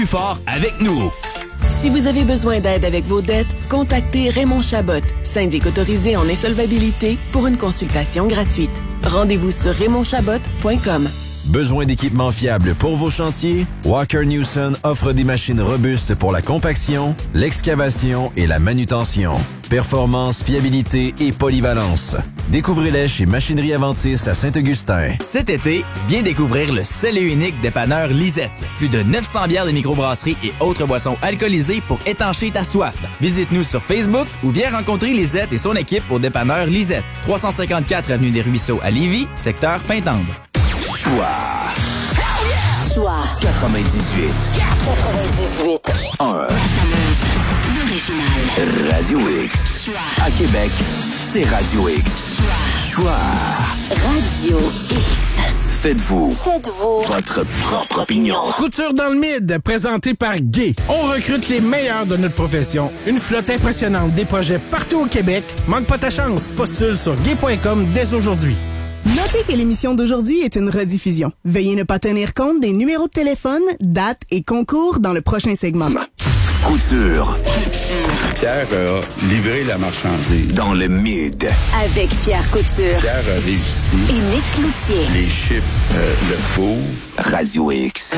plus fort avec nous. Si vous avez besoin d'aide avec vos dettes, contactez Raymond Chabot, syndic autorisé en insolvabilité, pour une consultation gratuite. Rendez-vous sur raymondchabot.com. Besoin d'équipements fiables pour vos chantiers? Walker Newson offre des machines robustes pour la compaction, l'excavation et la manutention. Performance, fiabilité et polyvalence. Découvrez-les chez Machinerie Aventis à Saint-Augustin. Cet été, viens découvrir le seul et unique dépanneur Lisette. Plus de 900 bières de microbrasserie et autres boissons alcoolisées pour étancher ta soif. Visite-nous sur Facebook ou viens rencontrer Lisette et son équipe au dépanneur Lisette. 354 avenue des Ruisseaux à Lévis, secteur Pintendre. Choix 98. 1. Radio X. À Québec, c'est Radio X. Choix. Radio X. Faites-vous Faites-vous votre propre opinion. Couture dans le mid, présenté par Gay. On recrute les meilleurs de notre profession. Une flotte impressionnante, des projets partout au Québec. Manque pas ta chance. Postule sur gay.com dès aujourd'hui. Notez que l'émission d'aujourd'hui est une rediffusion. Veuillez ne pas tenir compte des numéros de téléphone, dates et concours dans le prochain segment. Couture. Pierre a livré la marchandise. Dans le mid. Avec Pierre Couture Pierre a réussi. et Nick Cloutier. Les chiffres le prouvent. Radio X.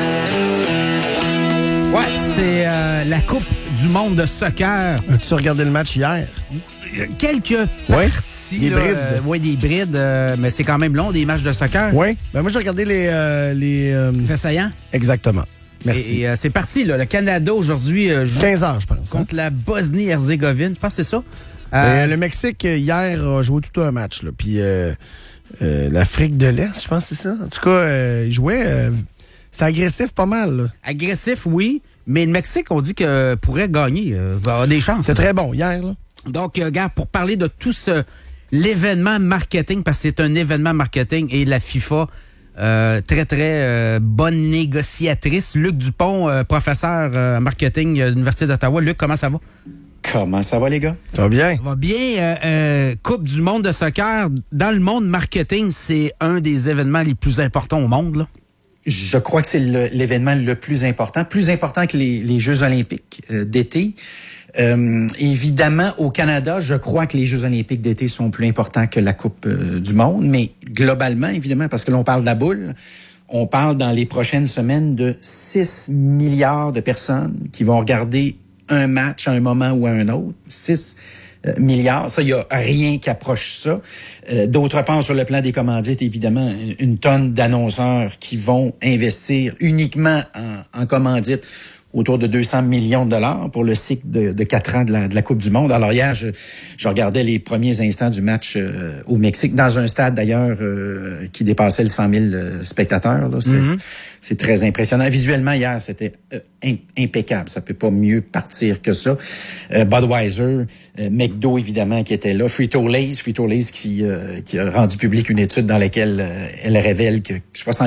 Ouais, c'est la Coupe du monde de soccer. As-tu regardé le match hier? Quelques Ouais, parties. des là, brides. ouais, des brides, mais c'est quand même long, des matchs de soccer. Oui. Ben moi, j'ai regardé les Fait saillant. Exactement. Merci. Et c'est parti, là. Le Canada, aujourd'hui, joue 15 heures, je pense. contre la Bosnie-Herzégovine. Je pense que c'est ça. Le Mexique, hier, a joué tout un match. Là. Puis l'Afrique de l'Est, je pense que c'est ça. En tout cas, il jouait... c'était agressif pas mal. Là. Agressif, oui. Mais le Mexique, on dit que pourrait gagner. Va avoir des chances. C'est très bon, hier. Là. Donc, regarde, pour parler de tout l'événement marketing, parce que c'est un événement marketing et la FIFA, très, très bonne négociatrice. Luc Dupont, professeur marketing à l'Université d'Ottawa. Luc, comment ça va? Comment ça va, les gars? Ça va bien? Ça va bien. Coupe du monde de soccer. Dans le monde marketing, c'est un des événements les plus importants au monde, là. Je crois que c'est l'événement le plus important que les Jeux olympiques d'été. Évidemment, au Canada, je crois que les Jeux olympiques d'été sont plus importants que la Coupe du monde, mais globalement, évidemment, parce que l'on parle de la boule, on parle dans les prochaines semaines de 6 milliards de personnes qui vont regarder un match à un moment ou à un autre. 6 milliards. Ça, il n'y a rien qui approche ça. D'autre part, sur le plan des commandites, évidemment, une tonne d'annonceurs qui vont investir uniquement en commandites autour de 200 millions de dollars pour le cycle de 4 ans de la Coupe du monde. Alors hier, je regardais les premiers instants du match au Mexique, dans un stade d'ailleurs qui dépassait le 100 000 spectateurs. Là. C'est très impressionnant. Visuellement, hier, c'était impeccable. Ça peut pas mieux partir que ça. Budweiser, McDo, évidemment, qui était là. Frito-Lay's qui a rendu public une étude dans laquelle elle révèle que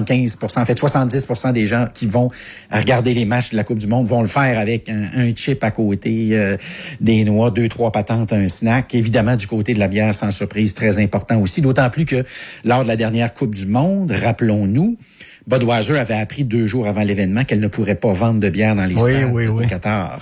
70% des gens qui vont regarder les matchs de la Coupe du monde vont le faire avec un chip à côté, des noix, 2-3 patentes, un snack. Évidemment, du côté de la bière, sans surprise, très important aussi. D'autant plus que lors de la dernière Coupe du monde, rappelons-nous, Budweiser avait appris 2 jours avant l'événement qu'elle ne pourrait pas vendre de bière dans les stades au Qatar.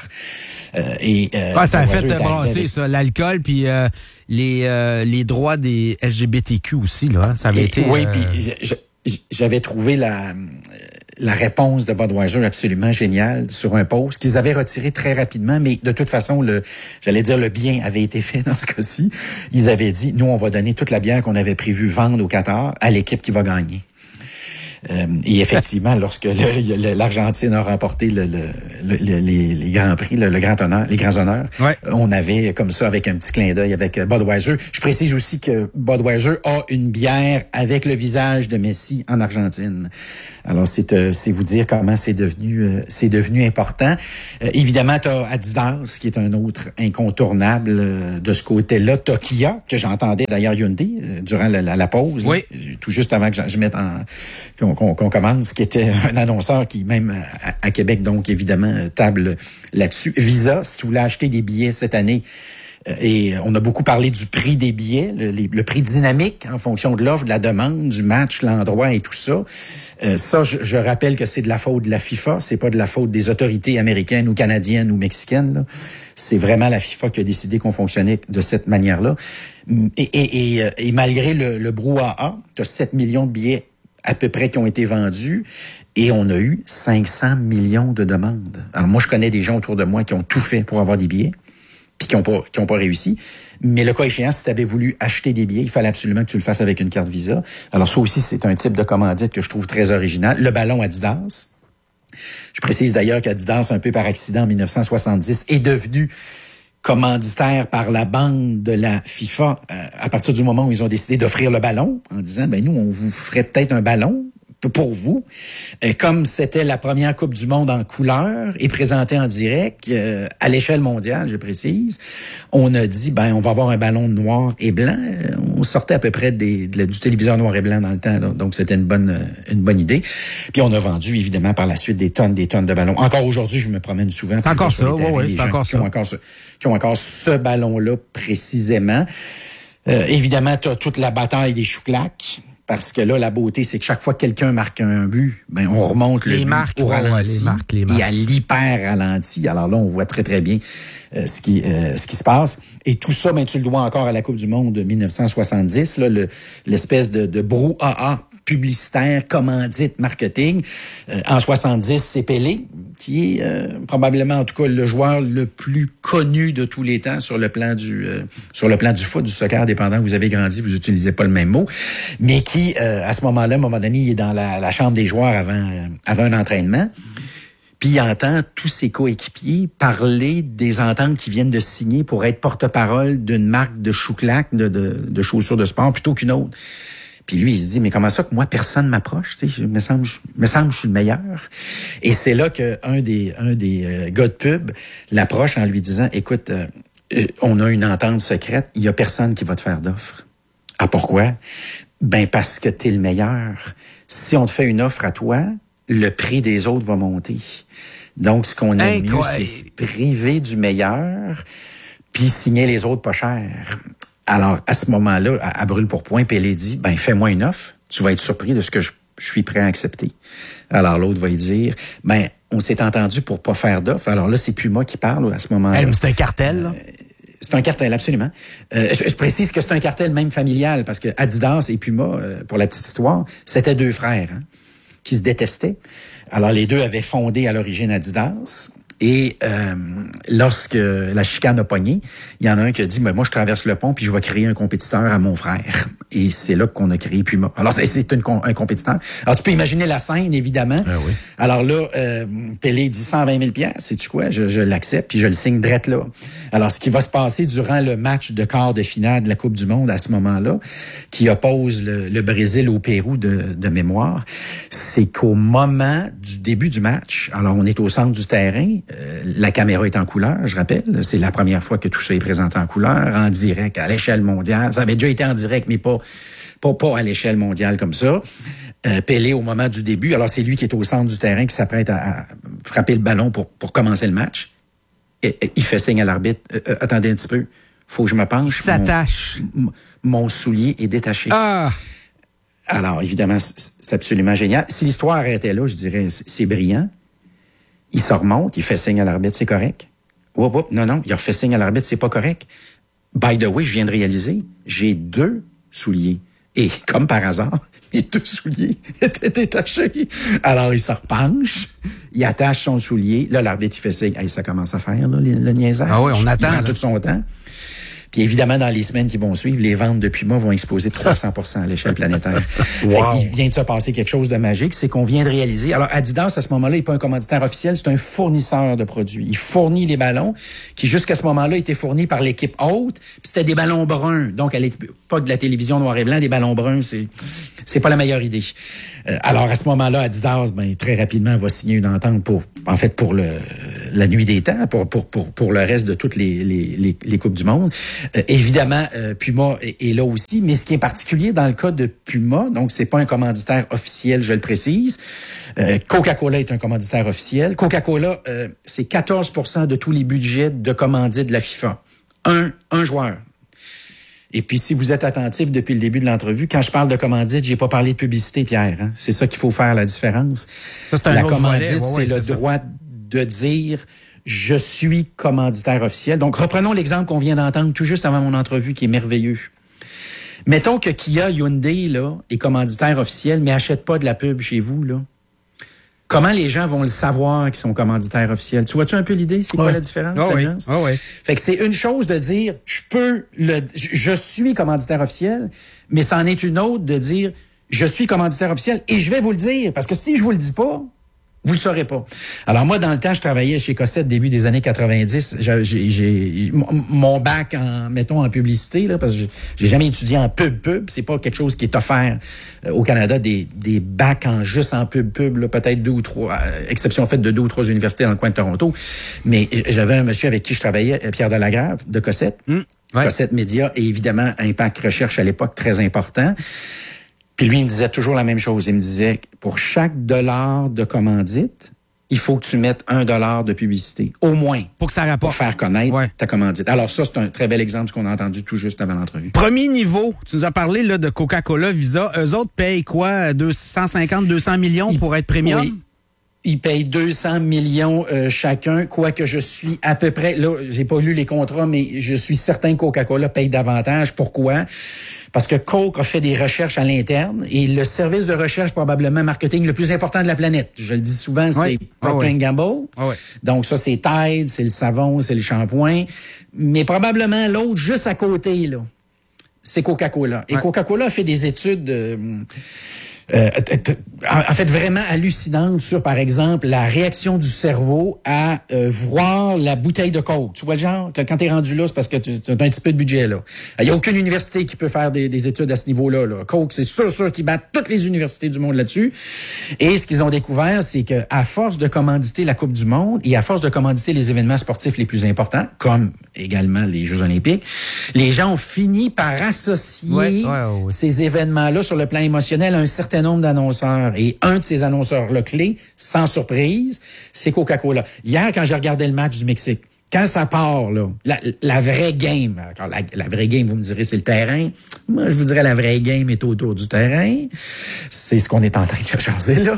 Ça a fait brasser, ça, l'alcool, puis les droits des LGBTQ aussi, là. Ça avait été... Oui, puis j'avais trouvé la réponse de Budweiser absolument géniale sur un post qu'ils avaient retiré très rapidement, mais de toute façon, le bien avait été fait dans ce cas-ci. Ils avaient dit, nous, on va donner toute la bière qu'on avait prévu vendre au Qatar à l'équipe qui va gagner. Et effectivement, lorsque l'Argentine a remporté les grands prix, le grand honneur, les grands honneurs, on avait comme ça avec un petit clin d'œil avec Budweiser. Je précise aussi que Budweiser a une bière avec le visage de Messi en Argentine. Alors c'est vous dire comment c'est devenu important. Évidemment, tu as Adidas qui est un autre incontournable de ce côté-là. T'as Kia, que j'entendais d'ailleurs Hyundai durant la pause, là, tout juste avant que je mette qu'on commence, qui était un annonceur qui, même à Québec, donc évidemment, table là-dessus. Visa, si tu voulais acheter des billets cette année, Et on a beaucoup parlé du prix des billets, le prix dynamique en fonction de l'offre, de la demande, du match, l'endroit et tout ça. Ça, je rappelle que c'est de la faute de la FIFA, c'est pas de la faute des autorités américaines ou canadiennes ou mexicaines, là. C'est vraiment la FIFA qui a décidé qu'on fonctionnait de cette manière-là. Et malgré le brouhaha, tu as 7 millions de billets à peu près qui ont été vendus et on a eu 500 millions de demandes. Alors moi, je connais des gens autour de moi qui ont tout fait pour avoir des billets puis qui ont pas réussi. Mais le cas échéant, si tu avais voulu acheter des billets, il fallait absolument que tu le fasses avec une carte Visa. Alors ça aussi, c'est un type de commandite que je trouve très original. Le ballon Adidas. Je précise d'ailleurs qu'Adidas, un peu par accident, en 1970, est devenu commanditaire par la bande de la FIFA à partir du moment où ils ont décidé d'offrir le ballon, en disant, ben nous, on vous ferait peut-être un ballon pour vous. Comme c'était la première Coupe du Monde en couleur et présentée en direct à l'échelle mondiale, je précise, on a dit, ben on va avoir un ballon noir et blanc. On sortait à peu près du téléviseur noir et blanc dans le temps, là. Donc c'était une bonne idée. Puis on a vendu évidemment par la suite des tonnes de ballons. Encore aujourd'hui, je me promène souvent. C'est encore ça, oui, c'est encore ça. Qui ont encore ce ballon-là précisément. Évidemment, tu as toute la bataille des chouclacs. Parce que là, la beauté, c'est que chaque fois que quelqu'un marque un but, ben on remonte le but au ralenti et à l'hyper ralenti. Alors là, on voit très, très bien ce qui se passe. Et tout ça, ben tu le dois encore à la Coupe du Monde de 1970, là, l'espèce de brouhaha publicitaire, commandite, marketing. En 70, c'est Pelé, qui est probablement, en tout cas, le joueur le plus connu de tous les temps sur le plan du foot, du soccer, dépendant où vous avez grandi, vous utilisez pas le même mot, mais qui, à ce moment-là, à un moment donné, il est dans la chambre des joueurs avant un entraînement. Puis il entend tous ses coéquipiers parler des ententes qu'ils viennent de signer pour être porte-parole d'une marque de chouclac, de chaussures de sport, plutôt qu'une autre. Puis lui, il se dit, mais comment ça que moi, personne m'approche? Tu sais, me semble que je suis le meilleur. Et c'est là qu'un des gars de pub l'approche en lui disant, écoute, on a une entente secrète, il y a personne qui va te faire d'offre. Ah, pourquoi? Ben, parce que t'es le meilleur. Si on te fait une offre à toi, le prix des autres va monter. Donc, ce qu'on aime mieux, c'est se priver du meilleur puis signer les autres pas cher. Alors, à ce moment-là, à brûle-pourpoint, Pelé dit, ben, fais-moi une offre, tu vas être surpris de ce que je suis prêt à accepter. Alors, l'autre va lui dire, ben, on s'est entendu pour pas faire d'offre. Alors là, c'est Puma qui parle à ce moment-là. C'est un cartel, là? C'est un cartel, absolument. Je précise que c'est un cartel même familial, parce que Adidas et Puma, pour la petite histoire, c'était deux frères, hein, qui se détestaient. Alors, les deux avaient fondé à l'origine Adidas. Et lorsque la chicane a pogné, il y en a un qui a dit, moi, je traverse le pont puis je vais créer un compétiteur à mon frère. Et c'est là qu'on a créé Puma. Alors, c'est un compétiteur. Alors, tu peux imaginer la scène, évidemment. Oui. Alors là, Pelé dit 120 000 $. Sais-tu quoi? Je l'accepte puis je le signe drette là. Alors, ce qui va se passer durant le match de quart de finale de la Coupe du Monde à ce moment-là, qui oppose le Brésil au Pérou de mémoire, c'est qu'au moment du début du match, alors on est au centre du terrain, la caméra est en couleur, je rappelle. C'est la première fois que tout ça est présenté en couleur, en direct, à l'échelle mondiale. Ça avait déjà été en direct, mais pas à l'échelle mondiale comme ça. Pelé, au moment du début, alors c'est lui qui est au centre du terrain, qui s'apprête à frapper le ballon pour commencer le match. Et il fait signe à l'arbitre. Attendez un petit peu, faut que je me penche. Il s'attache. Mon soulier est détaché. Ah! Alors, évidemment, c'est absolument génial. Si l'histoire arrêtait là, je dirais, c'est brillant. Il se remonte, il fait signe à l'arbitre, c'est correct. Non, il refait signe à l'arbitre, c'est pas correct. By the way, je viens de réaliser, j'ai 2 souliers. Et comme par hasard, mes 2 souliers étaient détachés. Alors, il se repenche, il attache son soulier. Là, l'arbitre, il fait signe. Hey, ça commence à faire, là, le niaisage. Ah oui, on attend. Il prend tout son temps. Puis évidemment, dans les semaines qui vont suivre, les ventes de Puma vont exploser de 300% à l'échelle planétaire. Wow. Il vient de se passer quelque chose de magique, c'est qu'on vient de réaliser. Alors Adidas, à ce moment-là, il n'est pas un commanditaire officiel, c'est un fournisseur de produits. Il fournit les ballons qui, jusqu'à ce moment-là, étaient fournis par l'équipe haute. Puis c'était des ballons bruns. Donc, elle n'est pas de la télévision noir et blanc, des ballons bruns, c'est pas la meilleure idée. Alors, à ce moment-là, Adidas, très rapidement, va signer une entente pour la nuit des temps, pour le reste de toutes les Coupes du Monde. Évidemment, Puma est là aussi, mais ce qui est particulier dans le cas de Puma, donc c'est pas un commanditaire officiel, je le précise. Coca-Cola est un commanditaire officiel. Coca-Cola, c'est 14% de tous les budgets de commandite de la FIFA. Un joueur. Et puis, si vous êtes attentif depuis le début de l'entrevue, quand je parle de commandite, j'ai pas parlé de publicité, Pierre. Hein? C'est ça qu'il faut faire la différence. Ça, c'est un la autre commandite, volet. c'est le droit de dire « je suis commanditaire officiel ». Donc, reprenons l'exemple qu'on vient d'entendre tout juste avant mon entrevue, qui est merveilleux. Mettons que Kia Hyundai là, est commanditaire officiel, mais achète pas de la pub chez vous, là. Comment les gens vont le savoir qu'ils sont commanditaires officiels? Tu vois-tu un peu l'idée? C'est quoi la différence? Oui. Fait que c'est une chose de dire, je suis commanditaire officiel, mais c'en est une autre de dire, je suis commanditaire officiel et je vais vous le dire. Parce que si je vous le dis pas, vous le saurez pas. Alors moi, dans le temps, je travaillais chez Cossette début des années 90. J'ai mon bac en publicité, là, parce que j'ai jamais étudié en pub. C'est pas quelque chose qui est offert au Canada, des bacs juste en pub, là, peut-être 2 ou 3, exception faite de 2 ou 3 universités dans le coin de Toronto. Mais j'avais un monsieur avec qui je travaillais, Pierre Delagrave, de Cossette. Cossette Média et évidemment Impact Recherche à l'époque, très important. Puis lui, il me disait toujours la même chose. Il me disait, pour chaque $1 de commandite, il faut que tu mettes $1 de publicité, au moins. Pour que ça rapporte. Pour faire connaître ta commandite. Alors ça, c'est un très bel exemple de ce qu'on a entendu tout juste avant l'entrevue. Premier niveau, tu nous as parlé là, de Coca-Cola, Visa. Eux autres payent quoi? 250-200 millions pour être premium? Oui. Ils payent 200 millions chacun, quoique je suis à peu près... Là, j'ai pas lu les contrats, mais je suis certain que Coca-Cola paye davantage. Pourquoi? Parce que Coke a fait des recherches à l'interne et le service de recherche probablement marketing le plus important de la planète. Je le dis souvent, c'est Procter & Gamble. Donc ça, c'est Tide, c'est le savon, c'est le shampoing. Mais probablement l'autre, juste à côté, là, c'est Coca-Cola. Et Coca-Cola a fait des études... en fait, vraiment hallucinante sur, par exemple, la réaction du cerveau à voir la bouteille de Coke. Tu vois le genre? Quand t'es rendu là, c'est parce que tu as un petit peu de budget, là. Il n'y a aucune université qui peut faire des études à ce niveau-là, là. Coke, c'est sûr qu'ils battent toutes les universités du monde là-dessus. Et ce qu'ils ont découvert, c'est que à force de commanditer la Coupe du Monde et à force de commanditer les événements sportifs les plus importants, comme également les Jeux olympiques, les gens ont fini par associer ces événements-là sur le plan émotionnel à un certain nombre d'annonceurs. Et un de ces annonceurs-là clés, sans surprise, c'est Coca-Cola. Hier, quand j'ai regardé le match du Mexique, quand ça part, là, la vraie game, alors la vraie game, vous me direz, c'est le terrain. Moi, je vous dirais, la vraie game est autour du terrain. C'est ce qu'on est en train de jaser là.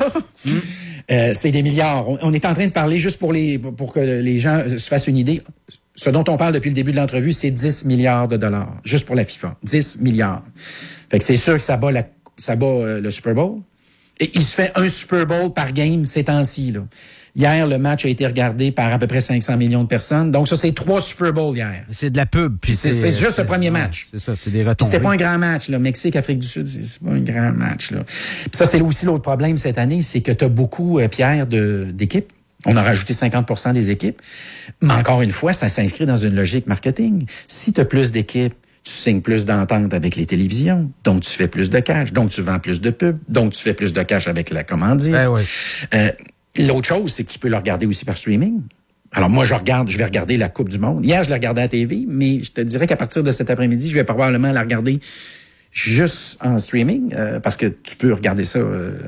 C'est des milliards. On est en train de parler juste pour que les gens se fassent une idée. Ce dont on parle depuis le début de l'entrevue, c'est 10 milliards de dollars, juste pour la FIFA. 10 milliards. Fait que c'est sûr que ça bat le Super Bowl. Et il se fait un Super Bowl par game ces temps-ci, là. Hier, le match a été regardé par à peu près 500 millions de personnes. Donc ça, c'est 3 Super Bowls hier. C'est de la pub. Puis c'est juste le premier match. C'est ça, c'est des retombées. C'était pas un grand match, là. Mexique, Afrique du Sud, c'est pas un grand match, là. Puis ça, c'est aussi l'autre problème cette année, c'est que t'as beaucoup, Pierre, d'équipes. On a rajouté 50% des équipes. Mais encore une fois, ça s'inscrit dans une logique marketing. Si tu as plus d'équipes, tu signes plus d'ententes avec les télévisions, donc tu fais plus de cash, donc tu vends plus de pubs, donc tu fais plus de cash avec la commandite. L'autre chose, c'est que tu peux le regarder aussi par streaming. Alors moi, je vais regarder la Coupe du Monde. Hier, je l'ai regardée à la TV, mais je te dirais qu'à partir de cet après-midi, je vais probablement la regarder juste en streaming, parce que tu peux regarder ça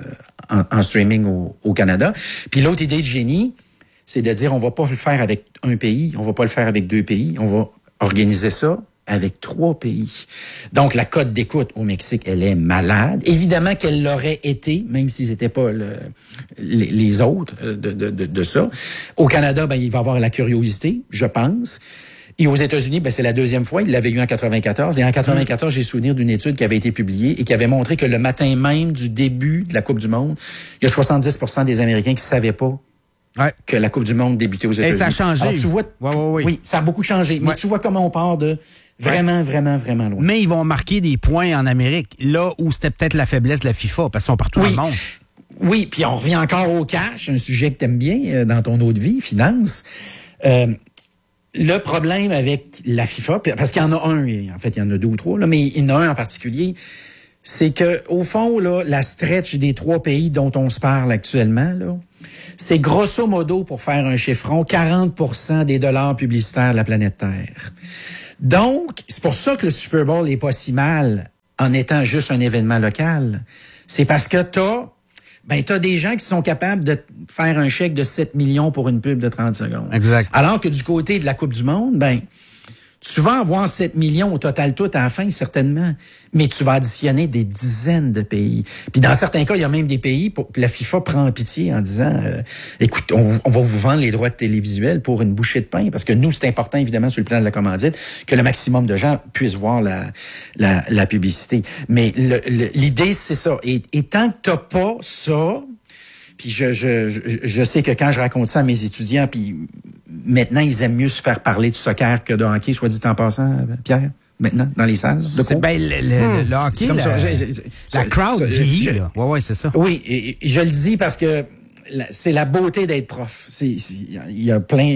en streaming au Canada. Puis l'autre idée de génie, c'est de dire on va pas le faire avec un pays, on va pas le faire avec 2 pays, on va organiser ça avec 3 pays. Donc, la cote d'écoute au Mexique, elle est malade. Évidemment qu'elle l'aurait été, même s'ils n'étaient pas les autres de ça. Au Canada, il va y avoir la curiosité, je pense. Et aux États-Unis, c'est la 2e fois. Il l'avait eu en 94. Et en 94, j'ai souvenir d'une étude qui avait été publiée et qui avait montré que le matin même du début de la Coupe du Monde, il y a 70% des Américains qui savaient pas que la Coupe du Monde débutait aux États-Unis. Et ça a changé. Alors, tu vois, oui, ça a beaucoup changé. Mais tu vois comment on part de vraiment, vraiment, vraiment loin. Mais ils vont marquer des points en Amérique, là où c'était peut-être la faiblesse de la FIFA, parce qu'ils sont partout dans le monde. Oui, puis on revient encore au cash, un sujet que tu aimes bien dans ton eau de vie, finance. Le problème avec la FIFA, parce qu'il y en a un, en fait, il y en a 2 ou 3, là, mais il y en a un en particulier, c'est que au fond, là, la stretch des 3 pays dont on se parle actuellement, là, c'est grosso modo, pour faire un chiffron, 40% des dollars publicitaires de la planète Terre. Donc, c'est pour ça que le Super Bowl n'est pas si mal en étant juste un événement local. C'est parce que t'as des gens qui sont capables de faire un chèque de 7 millions pour une pub de 30 secondes. Exact. Alors que du côté de la Coupe du Monde, Tu vas avoir 7 millions au total tout à la fin, certainement, mais tu vas additionner des dizaines de pays. Puis dans certains cas, il y a même des pays pour que la FIFA prend en pitié en disant écoute, on va vous vendre les droits de télévisuels pour une bouchée de pain, parce que nous, c'est important, évidemment, sur le plan de la commandite, que le maximum de gens puissent voir la publicité. Mais l'idée, c'est ça. Et tant que t'as pas ça... Puis je sais que quand je raconte ça à mes étudiants, puis maintenant, ils aiment mieux se faire parler de soccer que de hockey, soit dit en passant, Pierre, maintenant, dans les salles de cours. Ben, le hockey, la crowd vieillit, là. Ouais, c'est ça. Oui, et je le dis parce que c'est la beauté d'être prof. Il y a plein...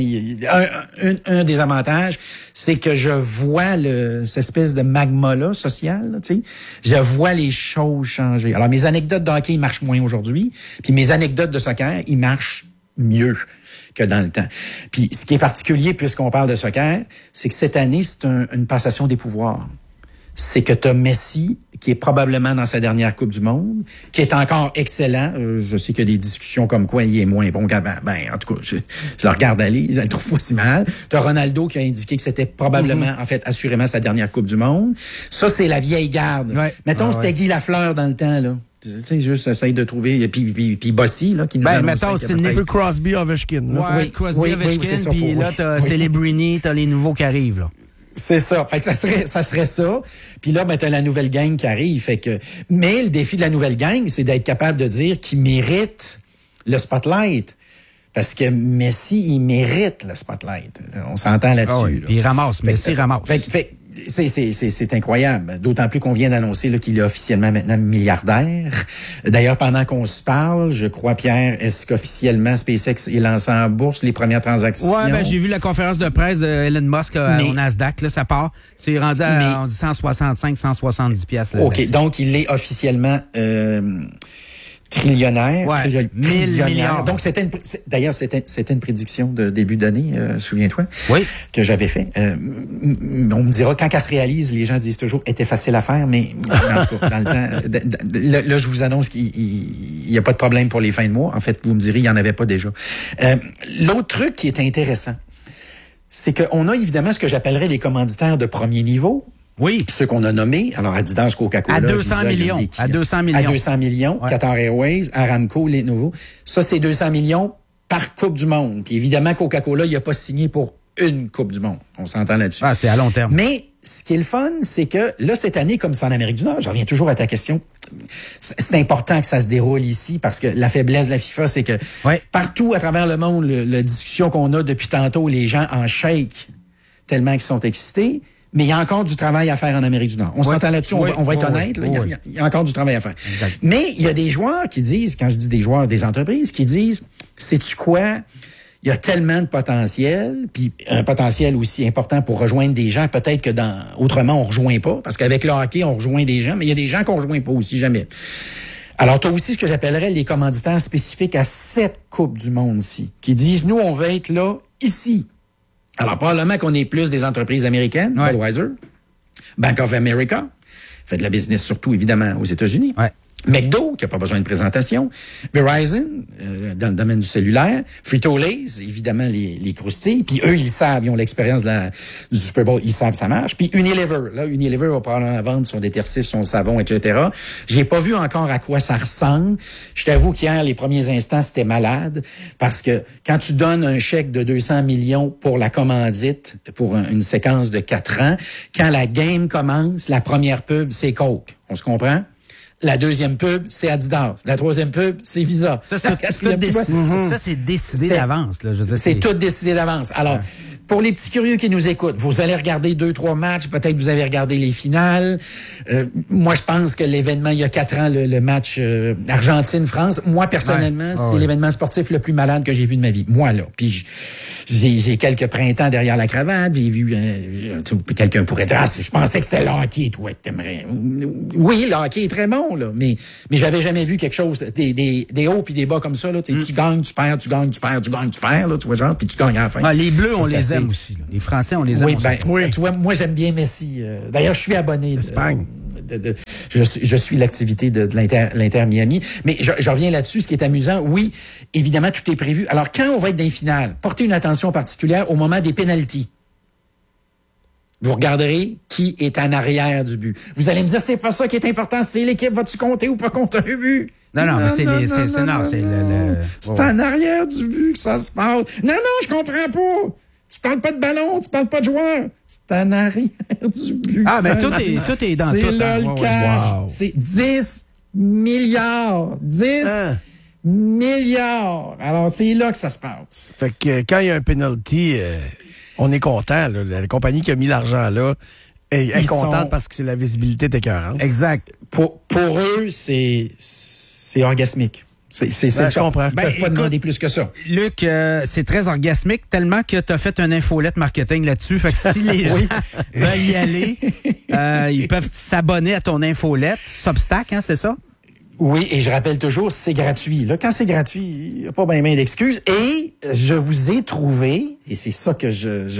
Un des avantages, c'est que je vois cette espèce de magma-là, social, tu sais. Je vois les choses changer. Alors, mes anecdotes de hockey, ils marchent moins aujourd'hui. Puis mes anecdotes de soccer, ils marchent mieux que dans le temps. Puis ce qui est particulier, puisqu'on parle de soccer, c'est que cette année, c'est une passation des pouvoirs. C'est que tu as Messi, qui est probablement dans sa dernière Coupe du Monde, qui est encore excellent. Je sais qu'il y a des discussions comme quoi il est moins bon qu'avant. Ben, en tout cas, je le regarde aller, il trouve pas si mal. Tu as Ronaldo qui a indiqué que c'était probablement, en fait, assurément sa dernière Coupe du Monde. Ça, c'est la vieille garde. Ouais. Mettons, c'était Guy Lafleur dans le temps, là. Tu sais, juste essaye de trouver... Puis Bossy, là, qui nous annonce... mettons, c'est Nick Crosby, Ovechkin. Là. Ouais, Crosby, Ovechkin, puis là, t'as Celebrini, t'as les nouveaux qui arrivent, là. C'est ça. Fait que ça serait ça. Puis là, ben, t'as la nouvelle gang qui arrive. Fait que, mais le défi de la nouvelle gang, c'est d'être capable de dire qu'il mérite le spotlight. Parce que Messi, il mérite le spotlight. On s'entend là-dessus. Ah oui, là. Puis il ramasse. Messi ramasse. C'est incroyable. D'autant plus qu'on vient d'annoncer là, qu'il est officiellement maintenant milliardaire. D'ailleurs, pendant qu'on se parle, je crois, Pierre, est-ce qu'officiellement SpaceX est lancé en bourse les premières transactions? Ouais, ben j'ai vu la conférence de presse de Elon Musk au Nasdaq, là, ça part. C'est rendu à on dit 165, 170 piastres. OK, donc il est officiellement trillionnaire. Ouais, 1000 milliards. Donc, d'ailleurs, c'était une prédiction de début d'année, souviens-toi, que j'avais fait. On me dira, quand elle se réalise, les gens disent toujours, était facile à faire, mais dans le temps, là, je vous annonce qu'il n'y a pas de problème pour les fins de mois. En fait, vous me direz, il n'y en avait pas déjà. L'autre truc qui est intéressant, c'est qu'on a évidemment ce que j'appellerais les commanditaires de premier niveau. Oui. Ceux qu'on a nommés, alors Adidas, Coca-Cola, à 200 Visa, millions. À 200 millions. À 200 millions. Ouais. Qatar Airways, Aramco, les nouveaux. Ça, c'est 200 millions par Coupe du Monde. Puis évidemment, Coca-Cola, il n'a pas signé pour une Coupe du Monde. On s'entend là-dessus. Ah, c'est à long terme. Mais ce qui est le fun, c'est que là, cette année, comme c'est en Amérique du Nord, je reviens toujours à ta question, c'est important que ça se déroule ici parce que la faiblesse de la FIFA, c'est que partout à travers le monde, la discussion qu'on a depuis tantôt, les gens en shake tellement qu'ils sont excités. Mais il y a encore du travail à faire en Amérique du Nord. On s'entend là-dessus, on va être honnête. Là, il y a encore du travail à faire. Exact. Mais il y a des joueurs qui disent, quand je dis des joueurs, des entreprises, qui disent, sais-tu quoi? Il y a tellement de potentiel, puis un potentiel aussi important pour rejoindre des gens, peut-être que autrement, on rejoint pas. Parce qu'avec le hockey, on rejoint des gens, mais il y a des gens qu'on rejoint pas aussi, jamais. Alors, tu as aussi ce que j'appellerais les commanditaires spécifiques à cette Coupe du Monde-ci, qui disent, nous, on veut être là, ici. Alors, probablement qu'on est plus des entreprises américaines, Budweiser, Bank of America, fait de la business surtout, évidemment, aux États-Unis. Ouais. McDo, qui n'a pas besoin de présentation. Verizon, dans le domaine du cellulaire. Frito-Lay's, évidemment, les croustilles. Puis eux, ils savent, ils ont l'expérience du Super Bowl, ils savent ça marche. Puis Unilever, là, Unilever va probablement vendre son détergif, son savon, etc. J'ai pas vu encore à quoi ça ressemble. Je t'avoue qu'hier, les premiers instants, c'était malade. Parce que quand tu donnes un chèque de 200 millions pour la commandite, pour une séquence de 4 ans, quand la game commence, la première pub, c'est Coke. On se comprend? La deuxième pub, c'est Adidas. La troisième pub, c'est Visa. Ça, c'est décidé d'avance. Là. C'est tout décidé d'avance. Alors, pour les petits curieux qui nous écoutent, vous allez regarder 2-3 matchs, peut-être vous avez regardé les finales. Moi, je pense que l'événement, il y a 4 ans, le match Argentine-France, moi, personnellement, c'est l'événement sportif le plus malade que j'ai vu de ma vie. Moi, là. Puis j'ai quelques printemps derrière la cravate, j'ai vu... quelqu'un pourrait dire, je pensais que c'était le hockey, toi, que t'aimerais. Oui, le hockey est très bon, là, mais j'avais jamais vu quelque chose, des hauts puis des bas comme ça, là. Tu gagnes, tu perds, tu gagnes, tu perds, tu gagnes, tu perds, là, tu vois, genre, puis tu gagnes à la fin. Les Bleus, on les aime aussi. Là. Les Français, on les aime aussi. Tu vois, moi, j'aime bien Messi. D'ailleurs, je suis abonné d'Espagne. Je suis l'activité de l'Inter Miami. Mais je reviens là-dessus. Ce qui est amusant, oui, évidemment, tout est prévu. Alors, quand on va être dans les finales, portez une attention particulière au moment des pénaltys. vous regarderez qui est en arrière du but. Vous allez me dire, c'est pas ça qui est important, c'est l'équipe, vas-tu compter ou pas compter un but? Non, mais c'est le... C'est en arrière du but que ça se passe. Non, je comprends pas. Tu parles pas de ballon, tu parles pas de joueur. C'est en arrière du but. Ah, mais tout est dans tout. C'est là le cash. Wow. C'est 10 milliards. 10 milliards. Alors, c'est là que ça se passe. Fait que quand il y a un penalty, on est content. Là. La compagnie qui a mis l'argent là est contente parce que c'est la visibilité d'écœurante. Exact. Pour eux, c'est orgasmique. Je comprends. Ils peuvent pas demander plus que ça. Luc, c'est très orgasmique, tellement que tu as fait une infolette marketing là-dessus. Fait que si les gens veulent y aller, ils peuvent s'abonner à ton infolette. Substack, hein, c'est ça? Oui, et je rappelle toujours, c'est gratuit. Là, quand c'est gratuit, il n'y a pas bien d'excuses. Et je vous ai trouvé, et c'est ça que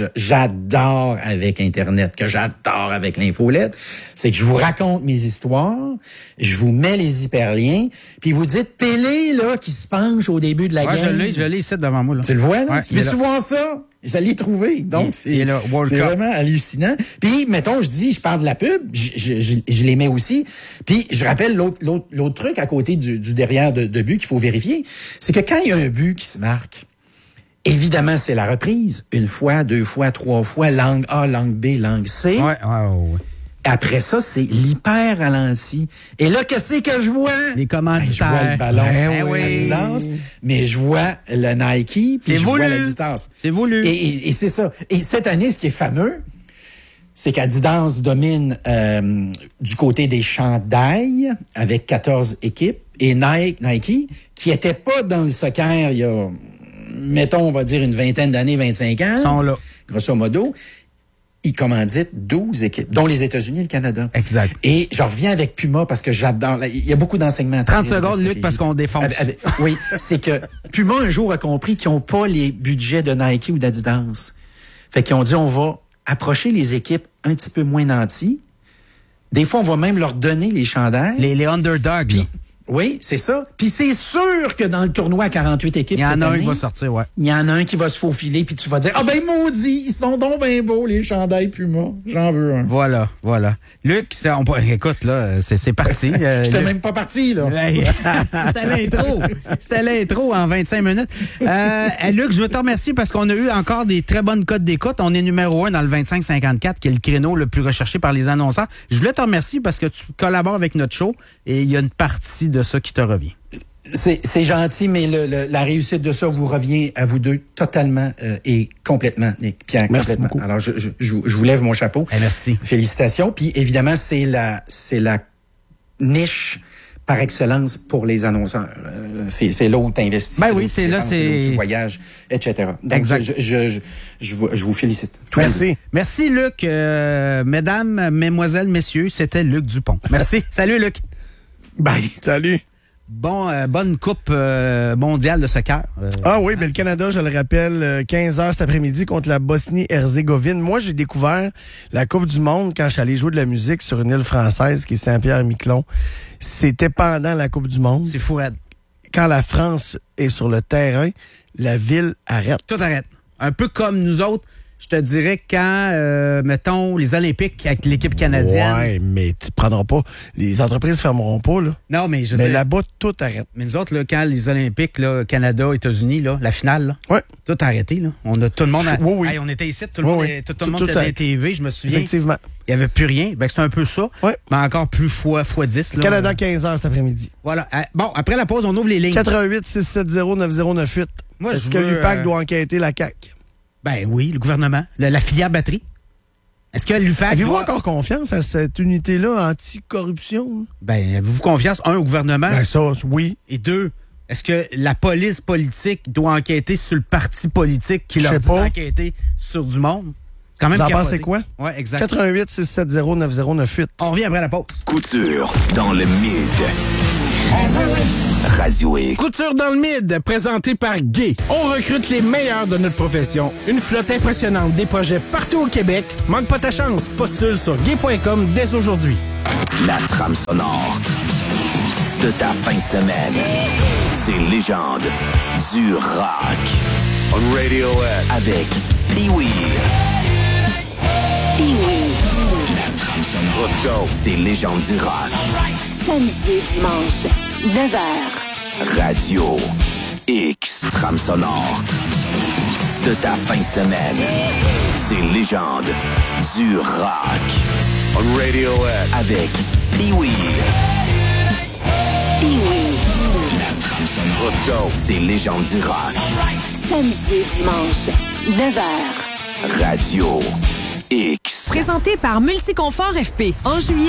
j'adore avec Internet, que j'adore avec l'infolette, c'est que je vous raconte mes histoires, je vous mets les hyperliens, puis vous dites Pelé, là, qui se penche au début de la game. Je l'ai ici devant moi, là. Tu le vois, là? Ouais, Tu peux-tu voir ça? Je l'ai trouvé. Donc, c'est vraiment hallucinant. Puis, mettons, je parle de la pub, je les mets aussi. Puis, je rappelle l'autre truc à côté du derrière de but qu'il faut vérifier, c'est que quand il y a un but qui se marque, évidemment, c'est la reprise. 1 fois, 2 fois, 3 fois, langue A, langue B, langue C. Ouais. Après ça, c'est l'hyper ralenti. Et là, qu'est-ce que je vois? Les commanditaires. Je vois le ballon à distance, mais je vois le Nike, puis je vois la distance. C'est voulu. Et c'est ça. Et cette année, ce qui est fameux, c'est qu'Adidas domine du côté des chandails avec 14 équipes et Nike, qui était pas dans le soccer il y a, mettons, on va dire une vingtaine d'années, 25 ans. Sont là. Grosso modo. Ils commanditent 12 équipes, dont les États-Unis et le Canada. Exact. Et je reviens avec Puma parce que j'adore. Il y a beaucoup d'enseignements. 30 secondes, Luc, parce qu'on défonce. Oui, c'est que Puma, un jour, a compris qu'ils n'ont pas les budgets de Nike ou d'Adidas. Fait qu'ils ont dit, on va approcher les équipes un petit peu moins nantis. Des fois, on va même leur donner les chandails. Les underdogs. Puis, oui, c'est ça. Puis c'est sûr que dans le tournoi à 48 équipes, il y en a un qui va sortir, ouais. Il y en a un qui va se faufiler, puis tu vas dire, ah ben maudit, ils sont donc bien beaux, les chandails Puma. J'en veux un. Voilà. Luc, écoute, là, c'est parti. J'étais même pas parti, là. C'était l'intro en 25 minutes. Luc, je veux te remercier parce qu'on a eu encore des très bonnes cotes d'écoute. On est numéro 1 dans le 25-54, qui est le créneau le plus recherché par les annonceurs. Je voulais te remercier parce que tu collabores avec notre show et il y a une partie de ça qui te revient. C'est gentil, mais la réussite de ça vous revient à vous deux totalement et complètement, Pierre. Merci complètement. beaucoup. Alors, je vous lève mon chapeau. Merci. Félicitations. Puis, évidemment, c'est la niche par excellence pour les annonceurs. C'est là où tu investis. Ben oui, c'est là, du voyage, etc. Donc, exact. Je vous félicite. Merci. Merci, Luc. Mesdames, mesdemoiselles, messieurs, c'était Luc Dupont. Merci. Salut, Luc. Bye. Salut. Bonne coupe mondiale de soccer. Oui, mais le Canada, je le rappelle, 15h cet après-midi contre la Bosnie-Herzégovine. Moi, j'ai découvert la Coupe du Monde quand je suis allé jouer de la musique sur une île française qui est Saint-Pierre-et-Miquelon. C'était pendant la Coupe du Monde. C'est fou, raide. Quand la France est sur le terrain, la ville arrête. Tout arrête. Un peu comme nous autres. Je te dirais quand, mettons, les Olympiques avec l'équipe canadienne. Ouais, mais tu prendras pas. Les entreprises fermeront pas, là. Non, mais je sais. Mais là-bas, tout arrête. Mais nous autres, là, quand les Olympiques, là, Canada, États-Unis, là, la finale, là, ouais. Tout a arrêté, là. On a tout le monde. Oui. Hey, on était ici, tout le monde était dans les TV, je me souviens. Effectivement. Il n'y avait plus rien. Ben, c'est un peu ça. Ouais. Mais encore plus fois 10. Là. Canada, 15h cet après-midi. Voilà. Bon, après la pause, on ouvre les lignes. 88-670-9098. Est-ce que l'UPAC doit enquêter la CAQ? Ben oui, le gouvernement. La filière batterie. Est-ce que l'UPAC... Avez-vous encore confiance à cette unité-là anti-corruption? Ben, avez-vous confiance, un, au gouvernement? Ben ça, oui. Et deux, est-ce que la police politique doit enquêter sur le parti politique qui leur dit d'enquêter sur du monde? Quand même. Vous en pensez quoi? Oui, exact. 88-670-9098. On revient après la pause. Couture dans le mid. Radio X. Couture dans le mid, présenté par Gay. On recrute les meilleurs de notre profession. Une flotte impressionnante, des projets partout au Québec. Manque pas ta chance. Postule sur gay.com dès aujourd'hui. La trame sonore de ta fin de semaine. C'est légende du rock. On Radio X. Avec Pee-Wee. Pee-Wee. Ces légendes du rock. Samedi et dimanche, 9h. Radio X. Trame sonore de ta fin de semaine. Ces légendes du rock. On Radio X. Avec Pee-Wee. Pee-Wee. Ces légendes du rock. Samedi et dimanche, 9h. Radio X. Présenté par Multiconfort FP. En juillet,